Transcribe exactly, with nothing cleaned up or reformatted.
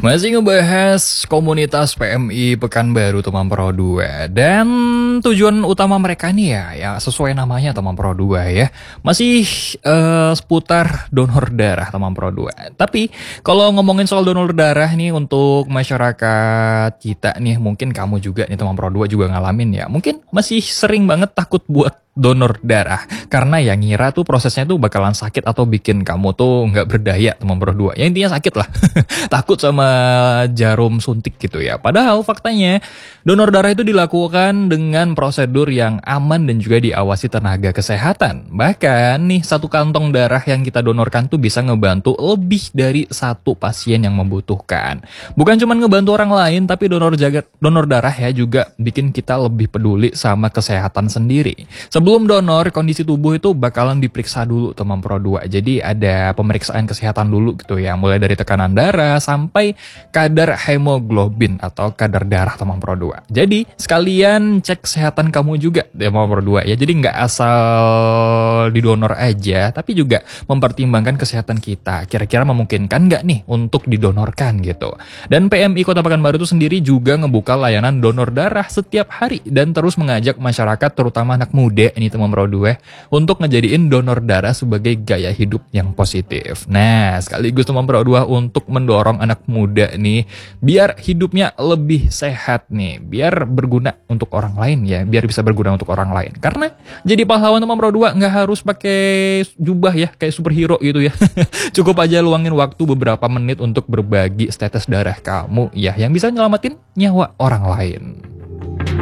Masih ngebahas komunitas P M I Pekanbaru Teman Pro dua. Dan tujuan utama mereka nih ya, ya sesuai namanya Teman Pro dua ya. Masih uh, seputar donor darah Teman Pro dua. Tapi kalau ngomongin soal donor darah nih untuk masyarakat kita nih, mungkin kamu juga nih Teman Pro dua juga ngalamin ya. Mungkin masih sering banget takut buat donor darah karena yang ngira tuh prosesnya tuh bakalan sakit atau bikin kamu tuh nggak berdaya Teman Pro dua. Ya intinya sakit lah. Takut sama jarum suntik gitu ya. Padahal faktanya donor darah itu dilakukan dengan prosedur yang aman dan juga diawasi tenaga kesehatan. Bahkan nih satu kantong darah yang kita donorkan tuh bisa ngebantu lebih dari satu pasien yang membutuhkan. Bukan cuma ngebantu orang lain, tapi donor jaga, donor darah ya juga bikin kita lebih peduli sama kesehatan sendiri. Sebelum donor, kondisi tubuh itu bakalan diperiksa dulu Teman Pro dua. Jadi ada pemeriksaan kesehatan dulu gitu ya. Mulai dari tekanan darah sampai kadar hemoglobin atau kadar darah Teman Pro dua. Jadi sekalian cek kesehatan kamu juga Teman Pro dua ya. Jadi nggak asal didonor aja, tapi juga mempertimbangkan kesehatan kita. Kira-kira memungkinkan nggak nih untuk didonorkan gitu. Dan P M I Kota Pekanbaru itu sendiri juga ngebuka layanan donor darah setiap hari dan terus mengajak masyarakat terutama anak muda ini Teman Pro dua untuk ngejadiin donor darah sebagai gaya hidup yang positif. Nah, sekaligus Teman Pro dua untuk mendorong anak muda nih biar hidupnya lebih sehat nih, biar berguna untuk orang lain ya, biar bisa berguna untuk orang lain. Karena jadi pahlawan Teman Pro dua nggak harus pakai jubah ya, kayak superhero gitu ya. Cukup aja luangin waktu beberapa menit untuk berbagi tetes darah kamu ya, yang bisa nyelamatin nyawa orang lain.